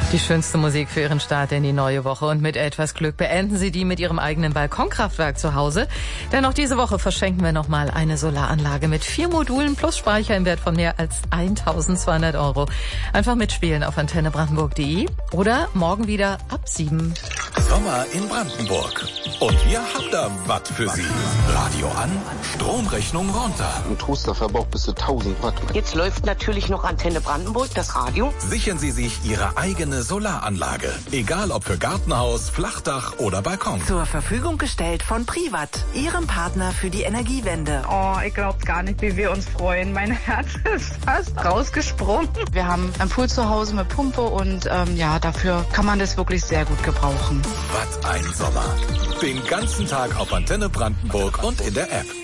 Die schönste Musik für Ihren Start in die neue Woche. Und mit etwas Glück beenden Sie die mit Ihrem eigenen Balkonkraftwerk zu Hause. Denn auch diese Woche verschenken wir nochmal eine Solaranlage mit 4 Modulen plus Speicher im Wert von mehr als 1.200 €. Einfach mitspielen auf antennebrandenburg.de oder morgen wieder ab 7. Sommer in Brandenburg. Und wir haben da was für Sie. Radio an, Stromrechnung runter. Ein Toaster verbraucht bis zu 1000 Watt. Jetzt läuft natürlich noch Antenne Brandenburg, das Radio. Sichern Sie sich Ihre eigene Solaranlage. Egal ob für Gartenhaus, Flachdach oder Balkon. Zur Verfügung gestellt von Privat, Ihrem Partner für die Energiewende. Oh, ich glaub gar nicht, wie wir uns freuen. Mein Herz ist fast rausgesprungen. Wir haben einen Pool zu Hause mit Pumpe und dafür kann man das wirklich sehr gut gebrauchen. Was ein Sommer. Den ganzen Tag auf Antenne Brandenburg und in der App.